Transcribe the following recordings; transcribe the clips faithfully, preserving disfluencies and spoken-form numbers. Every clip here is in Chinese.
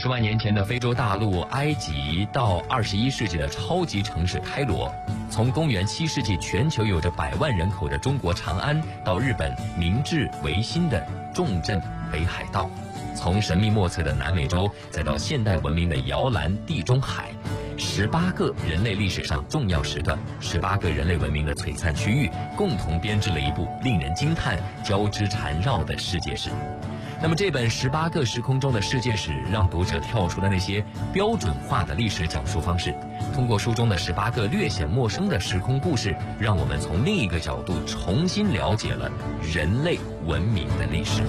十万年前的非洲大陆埃及，到二十一世纪的超级城市开罗，从公元七世纪全球有着百万人口的中国长安，到日本明治维新的重镇北海道，从神秘莫测的南美洲，再到现代文明的摇篮地中海，十八个人类历史上重要时段，十八个人类文明的璀璨区域，共同编织了一部令人惊叹、交织缠绕的世界史。那么这本十八个时空中的世界史，让读者跳出了那些标准化的历史讲述方式，通过书中的十八个略显陌生的时空故事，让我们从另一个角度重新了解了人类文明的历史。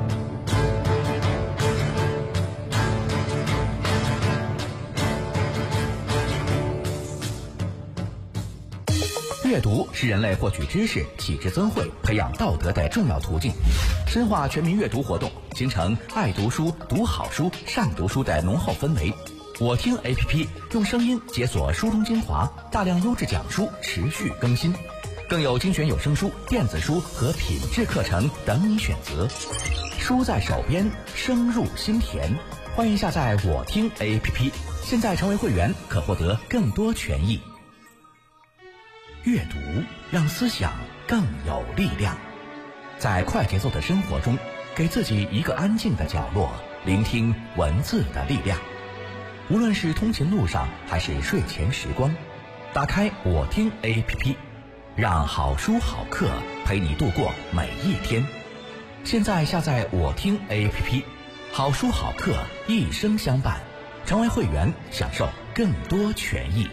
阅读是人类获取知识、体质增慧、培养道德的重要途径。深化全民阅读活动，形成爱读书、读好书、善读书的浓厚氛围。我听 A P P 用声音解锁书中精华，大量优质讲书持续更新，更有精选有声书、电子书和品质课程等你选择。书在手边，声入心田。欢迎下载我听 A P P， 现在成为会员可获得更多权益。阅读让思想更有力量，在快节奏的生活中，给自己一个安静的角落，聆听文字的力量。无论是通勤路上还是睡前时光，打开我听 A P P， 让好书好课陪你度过每一天。现在下载我听 A P P， 好书好课一生相伴，成为会员享受更多权益。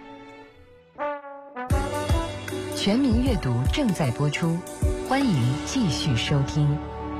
全民阅读正在播出，欢迎继续收听。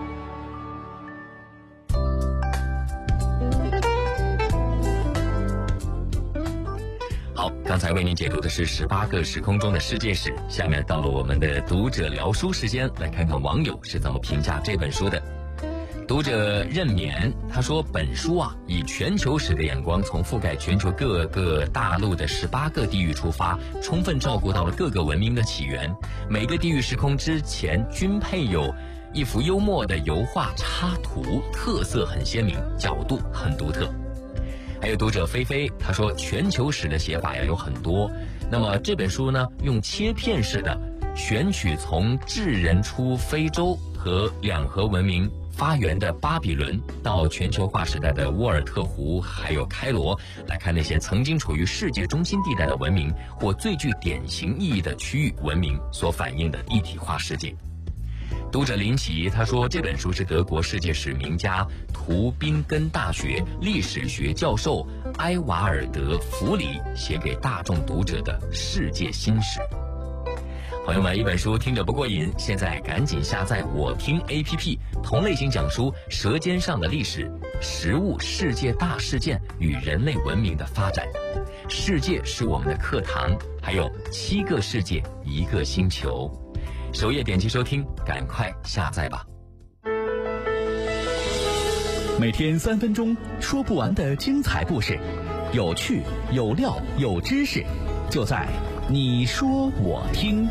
好，刚才为您解读的是十八个时空中的世界史，下面到了我们的读者聊书时间，来看看网友是怎么评价这本书的。读者任勉他说，本书啊以全球史的眼光，从覆盖全球各个大陆的十八个地域出发，充分照顾到了各个文明的起源，每个地域时空之前均配有一幅幽默的油画插图，特色很鲜明，角度很独特。还有读者菲菲他说，全球史的写法呀有很多，那么这本书呢用切片式的选取从智人出非洲和两河文明发源的巴比伦，到全球化时代的沃尔特湖还有开罗，来看那些曾经处于世界中心地带的文明或最具典型意义的区域文明所反映的一体化世界。读者林奇他说，这本书是德国世界史名家图宾根大学历史学教授埃瓦尔德·弗里写给大众读者的世界新史。朋友们，一本书听着不过瘾，现在赶紧下载我听 A P P， 同类型讲书《舌尖上的历史》，食物世界大事件与人类文明的发展，世界是我们的课堂，还有七个世界一个星球。首页点击收听，赶快下载吧。 每天三分钟，说不完的精彩故事，有趣有料有知识，就在你说我听。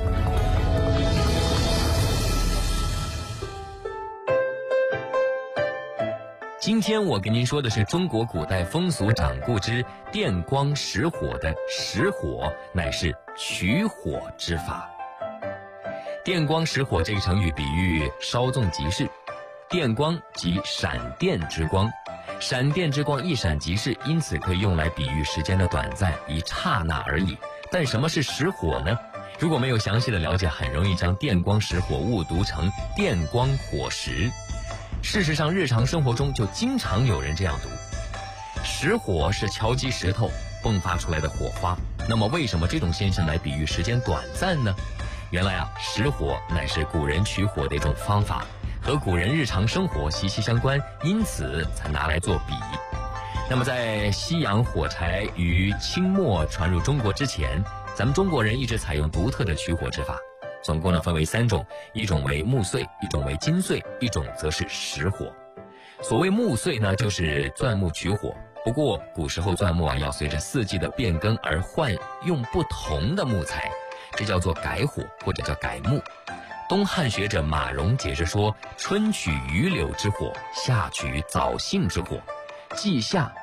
今天我跟您说的是中国古代风俗掌故之电光石火的石火，乃是取火之法。电光石火这个成语比喻稍纵即逝，电光即闪电之光，闪电之光一闪即逝，因此可以用来比喻时间的短暂，一刹那而已。但什么是石火呢？如果没有详细的了解，很容易将电光石火误读成电光火石。事实上，日常生活中就经常有人这样读。石火是敲击石头迸发出来的火花，那么为什么这种现象来比喻时间短暂呢？原来啊，石火乃是古人取火的一种方法，和古人日常生活息息相关，因此才拿来做比。那么在西洋火柴于清末传入中国之前，咱们中国人一直采用独特的取火之法，总共呢分为三种，一种为木碎，一种为金碎，一种则是石火。所谓木碎呢，就是钻木取火，不过古时候钻木啊要随着四季的变更而换用不同的木材，这叫做改火或者叫改木。东汉学者马融解释说，春取榆柳之火，夏取枣杏之火，季夏